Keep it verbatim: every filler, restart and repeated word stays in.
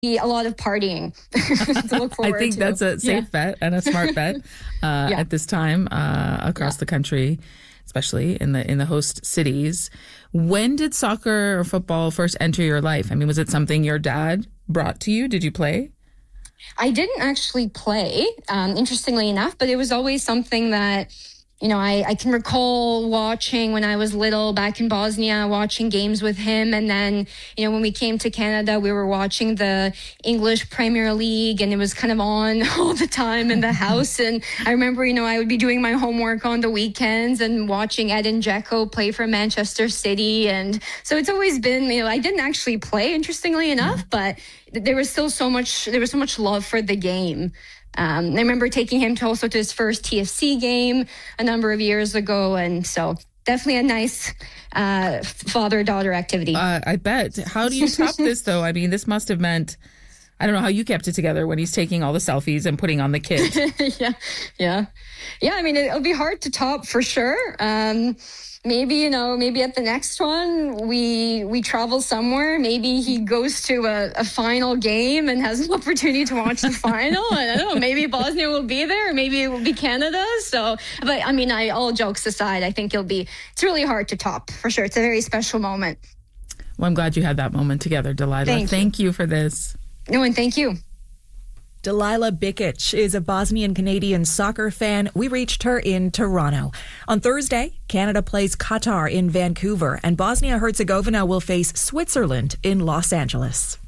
a lot of partying to look forward to. I think to. that's a safe yeah. bet and a smart bet uh, yeah. at this time uh, across yeah. the country, especially in the in the host cities. When did soccer or football first enter your life? I mean, was it something your dad brought to you? Did you play? I didn't actually play, um, interestingly enough, but it was always something that, you know, I, I can recall watching when I was little back in Bosnia, watching games with him. And then, you know, when we came to Canada, we were watching the English Premier League, and it was kind of on all the time in the house. And I remember, you know, I would be doing my homework on the weekends and watching Edin Dzeko play for Manchester City. And so it's always been, you know, I didn't actually play, interestingly enough, but there was still so much, there was so much love for the game. Um, I remember taking him to also to his first T F C game a number of years ago. And so definitely a nice uh, father-daughter activity. Uh, I bet. How do you top this, though? I mean, this must have meant, I don't know how you kept it together when he's taking all the selfies and putting on the kit. yeah, yeah. Yeah, I mean, it'll be hard to top for sure. Um, maybe, you know, maybe at the next one, we we travel somewhere. Maybe he goes to a, a final game and has an opportunity to watch the final. I don't know, maybe Bosnia will be there. Maybe it will be Canada. So, but I mean, I all jokes aside, I think it'll be, it's really hard to top for sure. It's a very special moment. Well, I'm glad you had that moment together, Delilah. Thank you, Thank you for this. No, and thank you. Delilah Bikic is a Bosnian-Canadian soccer fan. We reached her in Toronto. On Thursday, Canada plays Qatar in Vancouver, and Bosnia-Herzegovina will face Switzerland in Los Angeles.